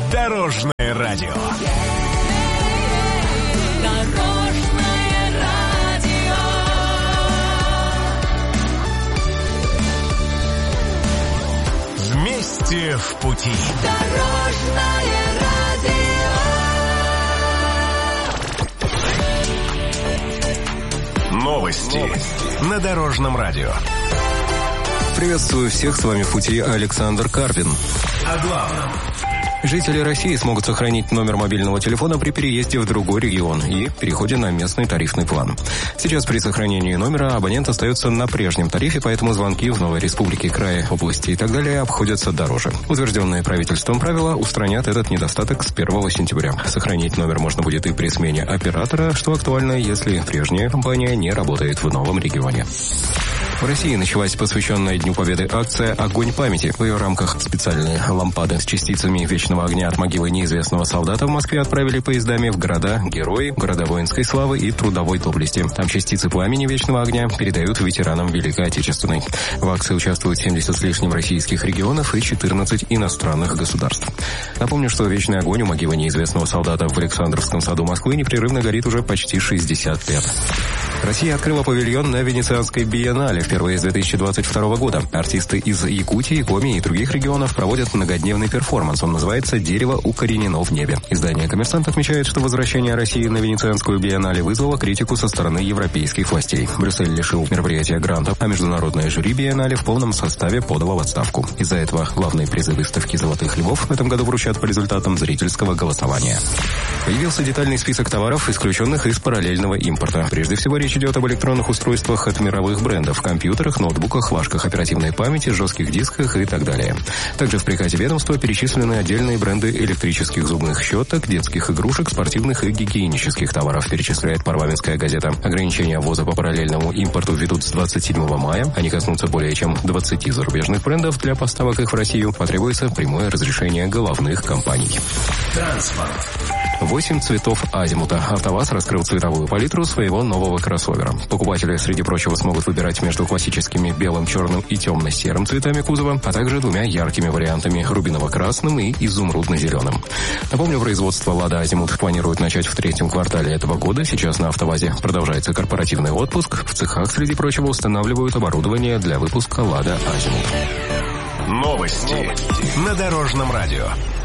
Дорожное радио. Вместе в пути. Дорожное радио. Новости на Дорожном радио. Приветствую всех, с вами в пути Александр Карпин. О главном. Жители России смогут сохранить номер мобильного телефона при переезде в другой регион и переходе на местный тарифный план. Сейчас при сохранении номера абонент остается на прежнем тарифе, поэтому звонки в новой республике, крае, области и так далее обходятся дороже. Утвержденные правительством правила устранят этот недостаток с 1 сентября. Сохранить номер можно будет и при смене оператора, что актуально, если прежняя компания не работает в новом регионе. В России началась посвященная Дню Победы акция «Огонь памяти». В ее рамках специальные лампады с частицами вечного огня от могилы неизвестного солдата в Москве отправили поездами в города-герои, города воинской славы и трудовой доблести. Там частицы пламени вечного огня передают ветеранам Великой Отечественной. В акции участвуют 70 с лишним российских регионов и 14 иностранных государств. Напомню, что вечный огонь у могилы неизвестного солдата в Александровском саду Москвы непрерывно горит уже почти 60 лет. Россия открыла павильон на Венецианской биеннале впервые с 2022 года. Артисты из Якутии, Коми и других регионов проводят многодневный перформанс. Он называется «Дерево укоренено в небе». Издание «Коммерсант» отмечает, что возвращение России на Венецианскую биеннале вызвало критику со стороны европейских властей. Брюссель лишил мероприятия грантов, а международное жюри биеннале в полном составе подало в отставку. Из-за этого главные призы выставки «Золотых львов» в этом году вручат по результатам зрительского голосования. Появился детальный список товаров, исключенных из параллельного импорта. Прежде всего, речь идет об электронных устройствах от мировых брендов, компьютерах, ноутбуках, флешках оперативной памяти, жестких дисках и так далее. Также в приказе ведомства перечислены отдельные бренды электрических зубных щеток, детских игрушек, спортивных и гигиенических товаров, перечисляет парламентская газета. Ограничения ввоза по параллельному импорту введут с 27 мая. Они коснутся более чем 20 зарубежных брендов. Для поставок их в Россию потребуется прямое разрешение головных компаний. Транспорт. 8 цветов азимута. АвтоВАЗ раскрыл цветовую палитру своего нового кроссовера. Покупатели, среди прочего, смогут выбирать между классическими белым, черным и темно-серым цветами кузова, а также двумя яркими вариантами – рубиново-красным и изумрудно-зеленым. Напомню, производство «Лада Азимут» планируют начать в третьем квартале этого года. Сейчас на АвтоВАЗе продолжается корпоративный отпуск. В цехах, среди прочего, устанавливают оборудование для выпуска «Лада Азимут». Новости на Дорожном радио.